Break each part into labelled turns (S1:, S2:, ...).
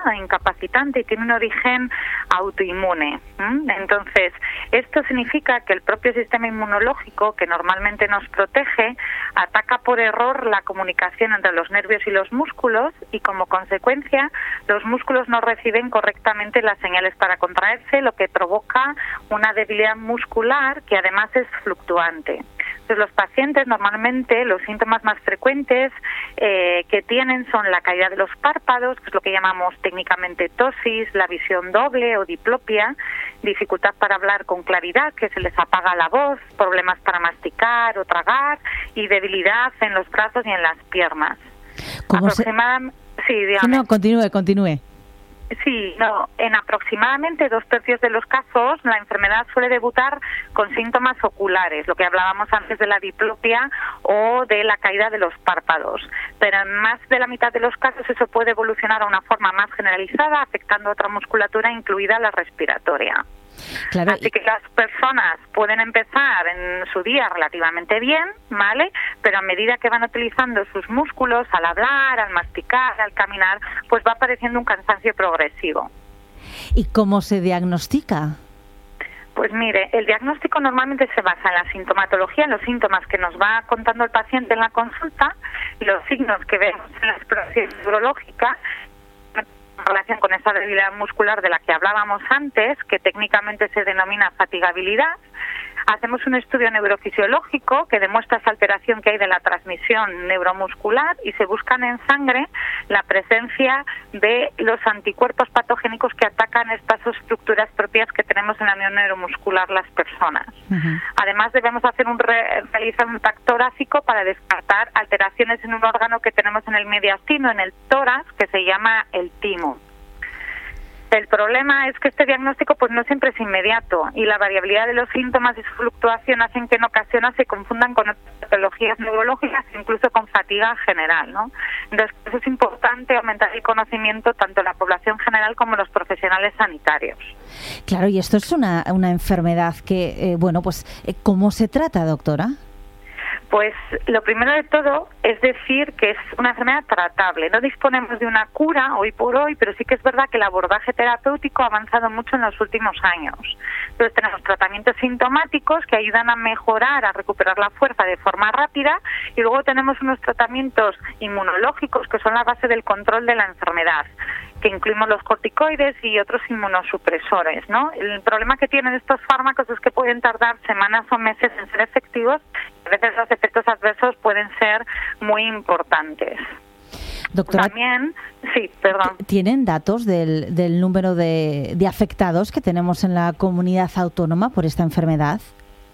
S1: incapacitante y tiene un origen autoinmune. Entonces, esto significa que el propio sistema inmunológico, que normalmente nos protege, ataca por error la comunicación entre los nervios y los músculos y, como consecuencia, los músculos no reciben correctamente las señales para contraerse, lo que provoca una debilidad muscular que además es fluctuante. Entonces, los pacientes normalmente los síntomas más frecuentes que tienen son la caída de los párpados, que es lo que llamamos técnicamente ptosis, la visión doble o diplopia, dificultad para hablar con claridad, que se les apaga la voz, problemas para masticar o tragar y debilidad en los brazos y en las piernas.
S2: Sí, dígame. No, continúe.
S1: Sí, en aproximadamente 2/3 de los casos la enfermedad suele debutar con síntomas oculares, lo que hablábamos antes de la diplopia o de la caída de los párpados. Pero en más de la mitad de los casos eso puede evolucionar a una forma más generalizada, afectando a otra musculatura, incluida la respiratoria.
S2: Claro.
S1: Así que las personas pueden empezar en su día relativamente bien, ¿vale? Pero a medida que van utilizando sus músculos al hablar, al masticar, al caminar, pues va apareciendo un cansancio progresivo.
S2: ¿Y cómo se diagnostica?
S1: Pues mire, el diagnóstico normalmente se basa en la sintomatología, en los síntomas que nos va contando el paciente en la consulta y los signos que vemos en la exploración neurológica en relación con esa debilidad muscular de la que hablábamos antes, que técnicamente se denomina fatigabilidad. Hacemos un estudio neurofisiológico que demuestra esa alteración que hay de la transmisión neuromuscular y se buscan en sangre la presencia de los anticuerpos patogénicos que atacan estas estructuras propias que tenemos en la unión neuromuscular las personas. Además, debemos hacer realizar un TAC torácico para descartar alteraciones en un órgano que tenemos en el mediastino, en el tórax, que se llama el timo. El problema es que este diagnóstico pues no siempre es inmediato y la variabilidad de los síntomas y su fluctuación hacen que en ocasiones se confundan con otras patologías neurológicas, incluso con fatiga general, ¿no? Entonces, es importante aumentar el conocimiento tanto en la población general como en los profesionales sanitarios.
S2: Claro, y esto es una enfermedad que, ¿cómo se trata, doctora?
S1: Pues lo primero de todo es decir que es una enfermedad tratable. No disponemos de una cura hoy por hoy, pero sí que es verdad que el abordaje terapéutico ha avanzado mucho en los últimos años. Entonces tenemos tratamientos sintomáticos que ayudan a mejorar, a recuperar la fuerza de forma rápida y luego tenemos unos tratamientos inmunológicos que son la base del control de la enfermedad, que incluimos los corticoides y otros inmunosupresores, ¿no? El problema que tienen estos fármacos es que pueden tardar semanas o meses en ser efectivos y a veces los efectos adversos pueden ser muy importantes.
S2: Doctora,
S1: también, sí, perdón.
S2: ¿Tienen datos del número de afectados que tenemos en la comunidad autónoma por esta enfermedad?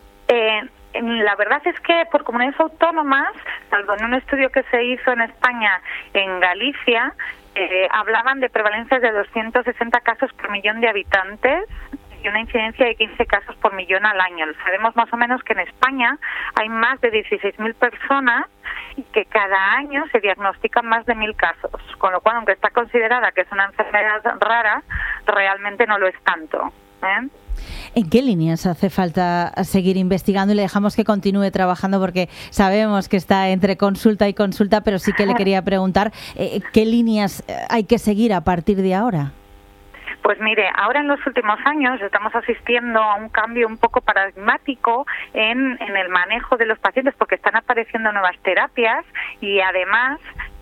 S1: La verdad es que por comunidades autónomas, salvo en un estudio que se hizo en España, en Galicia, hablaban de prevalencias de 260 casos por millón de habitantes y una incidencia de 15 casos por millón al año. Sabemos más o menos que en España hay más de 16.000 personas y que cada año se diagnostican más de 1.000 casos, con lo cual, aunque está considerada que es una enfermedad rara, realmente no lo es tanto, ¿eh?
S2: ¿En qué líneas hace falta seguir investigando? Y le dejamos que continúe trabajando porque sabemos que está entre consulta y consulta, pero sí que le quería preguntar ¿qué líneas hay que seguir a partir de ahora?
S1: Pues mire, ahora en los últimos años estamos asistiendo a un cambio un poco paradigmático en el manejo de los pacientes porque están apareciendo nuevas terapias y además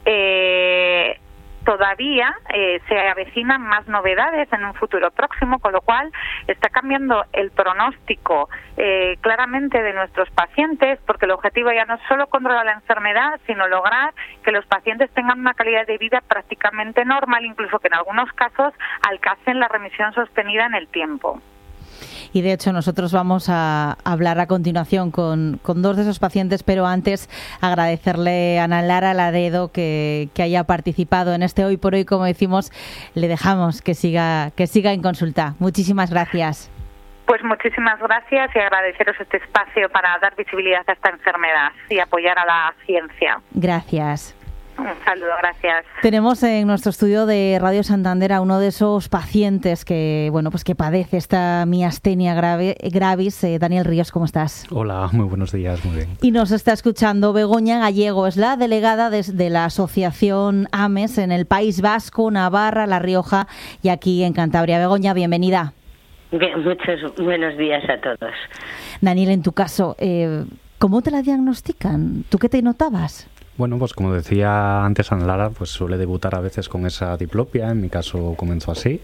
S1: todavía se avecinan más novedades en un futuro próximo, con lo cual está cambiando el pronóstico claramente de nuestros pacientes, porque el objetivo ya no es solo controlar la enfermedad, sino lograr que los pacientes tengan una calidad de vida prácticamente normal, incluso que en algunos casos alcancen la remisión sostenida en el tiempo.
S2: Y de hecho nosotros vamos a hablar a continuación con dos de esos pacientes, pero antes agradecerle a Ana Lara Laredo que haya participado en este Hoy por Hoy. Como decimos, le dejamos que siga en consulta. Muchísimas gracias.
S1: Pues muchísimas gracias y agradeceros este espacio para dar visibilidad a esta enfermedad y apoyar a la ciencia.
S2: Gracias.
S1: Un saludo, gracias.
S2: Tenemos en nuestro estudio de Radio Santander a uno de esos pacientes que, bueno, pues que padece esta miastenia gravis. Daniel Ríos, ¿cómo estás?
S3: Hola, muy buenos días, muy bien.
S2: Y nos está escuchando Begoña Gallego, es la delegada de la asociación AMES en el País Vasco, Navarra, La Rioja y aquí en Cantabria. Begoña, bienvenida.
S4: Bien, muchos buenos días a todos.
S2: Daniel, en tu caso, ¿cómo te la diagnostican? ¿Tú qué te notabas?
S3: Bueno, pues como decía antes Ana Lara, pues suele debutar a veces con esa diplopia. En mi caso comenzó así.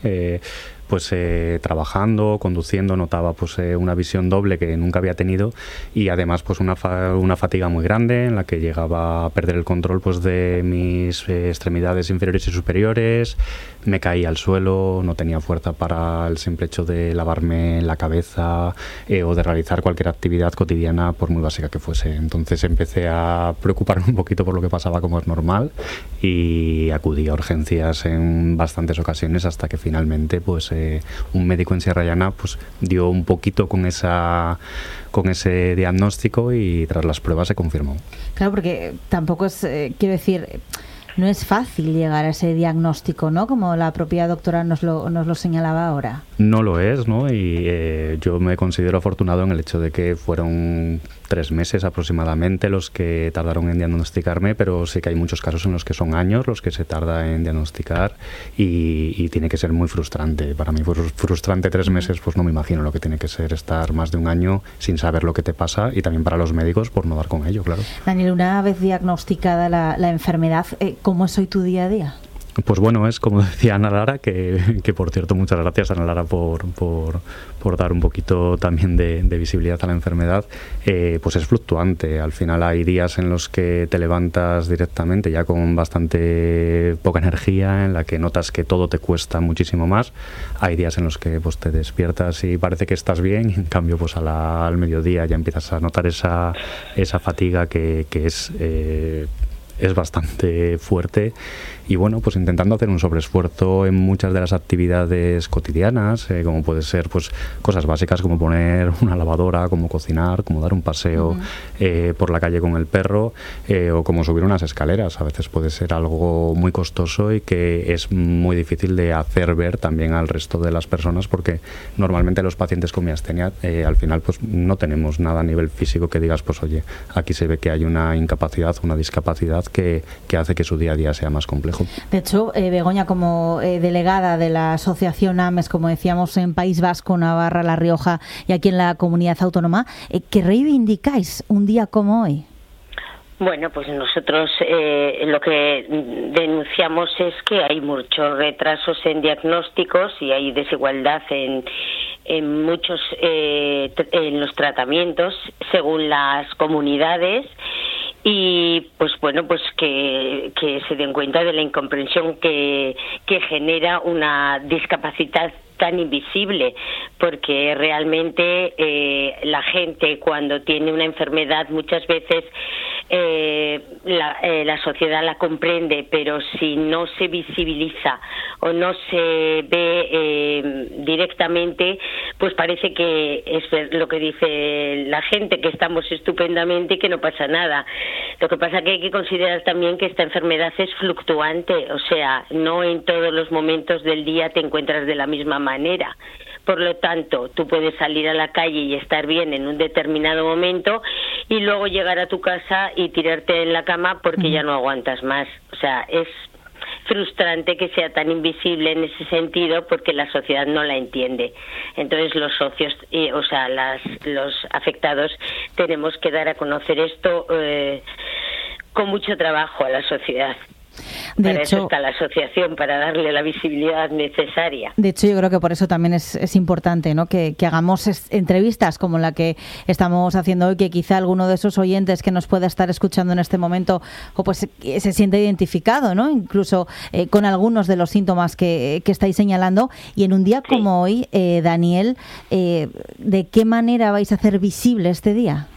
S3: Trabajando, conduciendo, notaba pues una visión doble que nunca había tenido y además pues una fatiga muy grande en la que llegaba a perder el control pues de mis extremidades inferiores y superiores. Me caía al suelo, no tenía fuerza para el simple hecho de lavarme la cabeza o de realizar cualquier actividad cotidiana por muy básica que fuese. Entonces empecé a preocuparme un poquito por lo que pasaba, como es normal, y acudí a urgencias en bastantes ocasiones hasta que finalmente pues un médico en Sierra Llana pues dio un poquito con ese diagnóstico y tras las pruebas se confirmó.
S2: Claro, porque tampoco es, quiero decir, no es fácil llegar a ese diagnóstico, ¿no? Como la propia doctora nos lo señalaba ahora.
S3: No lo es, ¿no? Y yo me considero afortunado en el hecho de que fueron 3 meses aproximadamente los que tardaron en diagnosticarme, pero sí que hay muchos casos en los que son años los que se tarda en diagnosticar y tiene que ser muy frustrante. Para mí fue frustrante 3 meses, pues no me imagino lo que tiene que ser estar más de un año sin saber lo que te pasa y también para los médicos por no dar con ello, claro.
S2: Daniel, una vez diagnosticada la enfermedad, ¿cómo es hoy tu día a día?
S3: Pues bueno, es como decía Ana Lara, que por cierto, muchas gracias Ana Lara por dar un poquito también de visibilidad a la enfermedad, pues es fluctuante. Al final hay días en los que te levantas directamente ya con bastante poca energía, en la que notas que todo te cuesta muchísimo más. Hay días en los que pues te despiertas y parece que estás bien, y en cambio pues al mediodía ya empiezas a notar esa fatiga que es bastante fuerte. Y bueno, pues intentando hacer un sobreesfuerzo en muchas de las actividades cotidianas, como puede ser pues cosas básicas como poner una lavadora, como cocinar, como dar un paseo por la calle con el perro, o como subir unas escaleras. A veces puede ser algo muy costoso y que es muy difícil de hacer ver también al resto de las personas, porque normalmente los pacientes con miastenia al final pues no tenemos nada a nivel físico que digas pues oye, aquí se ve que hay una incapacidad, una discapacidad que hace que su día a día sea más complejo.
S2: De hecho, Begoña, como delegada de la asociación AMES, como decíamos, en País Vasco, Navarra, La Rioja y aquí en la comunidad autónoma, ¿qué reivindicáis un día como hoy?
S4: Bueno, pues nosotros lo que denunciamos es que hay muchos retrasos en diagnósticos y hay desigualdad en muchos en los tratamientos según las comunidades. Y pues bueno, pues que se den cuenta de la incomprensión que genera una discapacidad tan invisible, porque realmente la gente cuando tiene una enfermedad muchas veces la sociedad la comprende, pero si no se visibiliza o no se ve directamente, pues parece que es lo que dice la gente, que estamos estupendamente y que no pasa nada. Lo que pasa que hay que considerar también que esta enfermedad es fluctuante, o sea, no en todos los momentos del día te encuentras de la misma manera. Por lo tanto, tú puedes salir a la calle y estar bien en un determinado momento y luego llegar a tu casa y tirarte en la cama porque ya no aguantas más. O sea, es frustrante que sea tan invisible en ese sentido porque la sociedad no la entiende. Entonces los socios, los afectados, tenemos que dar a conocer esto con mucho trabajo a la sociedad. Para eso está la asociación, para darle la visibilidad necesaria.
S2: De hecho, yo creo que por eso también es importante, ¿no? que hagamos entrevistas como la que estamos haciendo hoy, que quizá alguno de esos oyentes que nos pueda estar escuchando en este momento o pues se siente identificado, ¿no? Incluso con algunos de los síntomas que estáis señalando. Y en un día como hoy, Daniel, ¿de qué manera vais a hacer visible este día?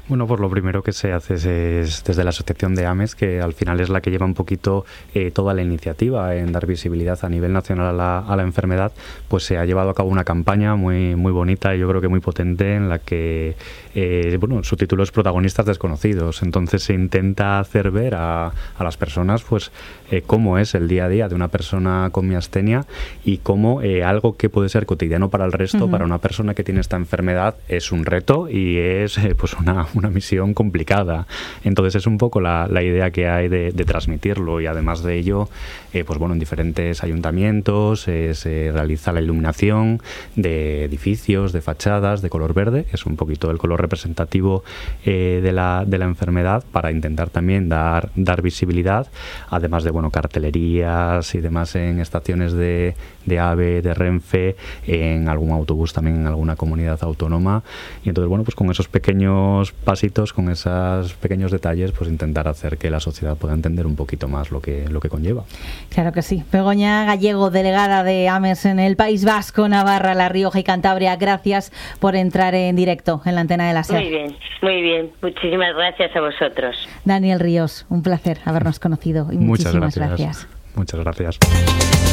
S3: Bueno, pues lo primero que se hace es desde la asociación de AMES, que al final es la que lleva un poquito toda la iniciativa en dar visibilidad a nivel nacional a la enfermedad, pues se ha llevado a cabo una campaña muy bonita y yo creo que muy potente en la que, su título es Protagonistas Desconocidos. Entonces se intenta hacer ver a las personas pues cómo es el día a día de una persona con miastenia y cómo algo que puede ser cotidiano para el resto, para una persona que tiene esta enfermedad, es un reto y es pues una misión complicada. Entonces es un poco la idea que hay de transmitirlo, y además de ello, pues bueno, en diferentes ayuntamientos se realiza la iluminación de edificios, de fachadas de color verde, es un poquito el color representativo de la enfermedad, para intentar también dar visibilidad, además de cartelerías y demás en estaciones de AVE, de Renfe, en algún autobús también en alguna comunidad autónoma. Y entonces pues con esos pequeños pasitos, con esos pequeños detalles, pues intentar hacer que la sociedad pueda entender un poquito más lo que conlleva.
S2: Claro que sí. Begoña Gallego, delegada de AMES en el País Vasco, Navarra, La Rioja y Cantabria, gracias por entrar en directo en la antena de la SER.
S4: Muy bien. Muchísimas gracias a vosotros.
S2: Daniel Ríos, un placer habernos conocido y muchísimas gracias.
S3: Muchas gracias.